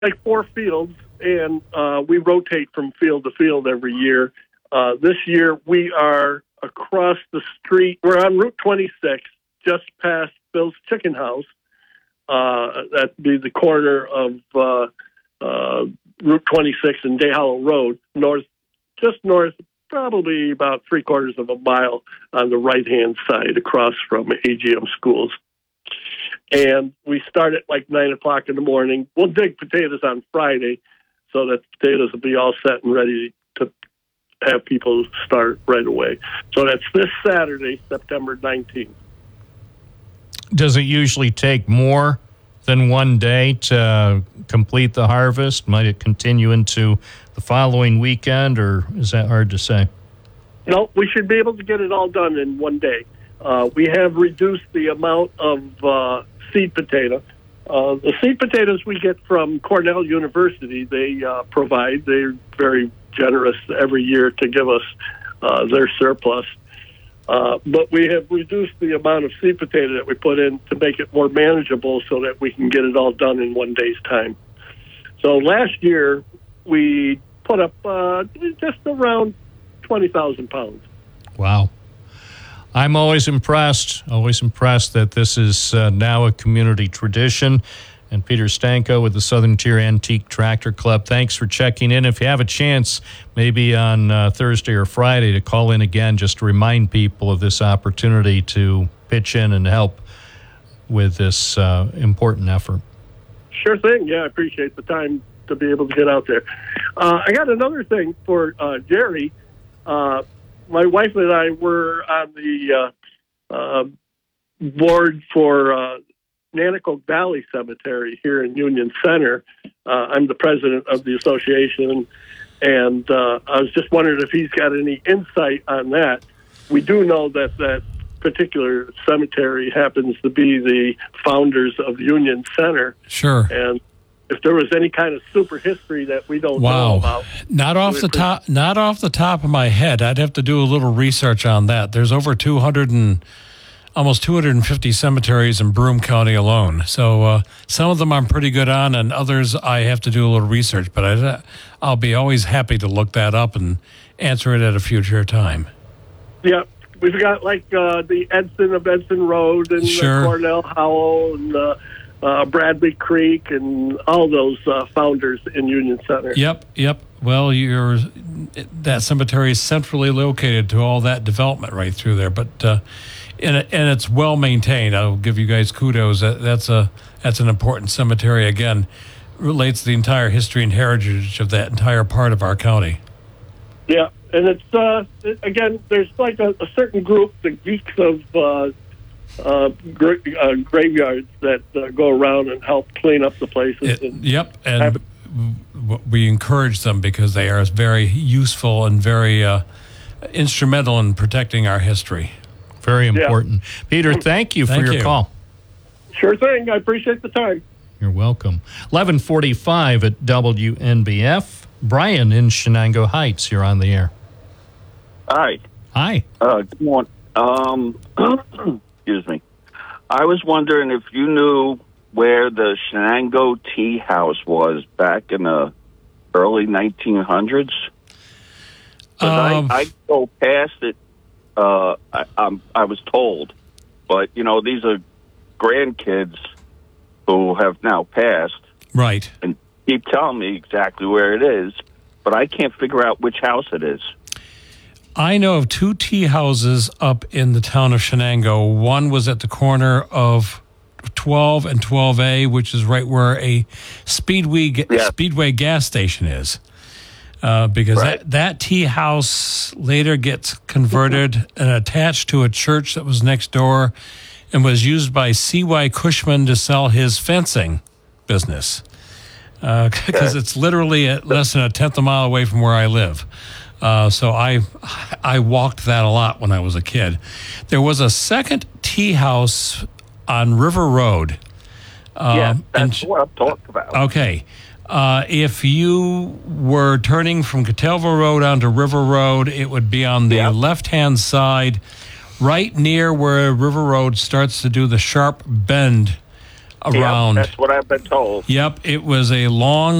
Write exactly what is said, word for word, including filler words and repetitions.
like four fields, and uh, we rotate from field to field every year. Uh, this year, we are across the street. We're on Route twenty-six, just past Bill's Chicken House. Uh, that'd be the corner of uh, uh, Route twenty-six and Day Hollow Road, north, just north, probably about three quarters of a mile on the right-hand side across from A G M Schools. And we start at like nine o'clock in the morning. We'll dig potatoes on Friday so that potatoes will be all set and ready to have people start right away. So that's this Saturday, September nineteenth. Does it usually take more than one day to complete the harvest? Might it continue into the following weekend, or is that hard to say? No, we should be able to get it all done in one day. Uh, we have reduced the amount of uh, seed potato. Uh, the seed potatoes we get from Cornell University, they uh, provide. They're very generous every year to give us uh, their surplus. Uh, but we have reduced the amount of seed potato that we put in to make it more manageable so that we can get it all done in one day's time. So last year, we put up uh, just around twenty thousand pounds. Wow. I'm always impressed, always impressed that this is uh, now a community tradition. And Peter Stanko with the Southern Tier Antique Tractor Club, thanks for checking in. If you have a chance, maybe on uh, Thursday or Friday, to call in again just to remind people of this opportunity to pitch in and help with this uh, important effort. Sure thing. Yeah, I appreciate the time to be able to get out there. Uh, I got another thing for uh, Jerry. Uh, my wife and I were on the uh, uh, board for uh, Nanticoke Valley Cemetery here in Union Center. Uh, I'm the president of the association, and uh, I was just wondering if he's got any insight on that. We do know that that particular cemetery happens to be the founders of Union Center. Sure. And if there was any kind of super history that we don't wow. know about. Not off the top not off the top of my head. I'd have to do a little research on that. There's over two hundred and almost two hundred fifty cemeteries in Broome County alone. So uh, some of them I'm pretty good on, and others I have to do a little research. But I, I'll be always happy to look that up and answer it at a future time. Yeah, we've got like uh, the Edson of Edson Road and sure. uh, Cornell Howell and uh, uh, Bradley Creek and all those uh, founders in Union Center. Yep, yep. Well, you're, that cemetery is centrally located to all that development right through there. But uh, And, and it's well maintained. I'll give you guys kudos. That, that's a that's an important cemetery. Again, relates to the entire history and heritage of that entire part of our county. Yeah, and it's uh, it, again, there's like a, a certain group, the geeks of uh, uh, gra- uh, graveyards, that uh, go around and help clean up the places. It, and yep, and have, we encourage them because they are very useful and very uh, instrumental in protecting our history. Very important. Yeah. Peter, thank you for thank your you. call. Sure thing. I appreciate the time. You're welcome. eleven forty-five at W N B F. Brian in Shenango Heights, you're on the air. Hi. Hi. Uh, good morning. Um, excuse me. I was wondering if you knew where the Shenango Tea House was back in the early nineteen hundreds. Um, I, I go past it. Uh, I, I'm, I was told, but you know, these are grandkids who have now passed, right? And keep telling me exactly where it is, but I can't figure out which house it is. I know of two tea houses up in the town of Shenango. One was at the corner of twelve and twelve A, which is right where a Speedway yeah. Speedway gas station is. Uh, because right. that, that tea house later gets converted and attached to a church that was next door and was used by C Y Cushman to sell his fencing business. Because uh, okay. it's literally at less than a tenth of a mile away from where I live. Uh, so I I walked that a lot when I was a kid. There was a second tea house on River Road. Um, yeah, that's and, what I'm talking about. Okay. Uh, if you were turning from Catalva Road onto River Road, it would be on the yep. left-hand side, right near where River Road starts to do the sharp bend around. Yep, that's what I've been told. Yep, it was a long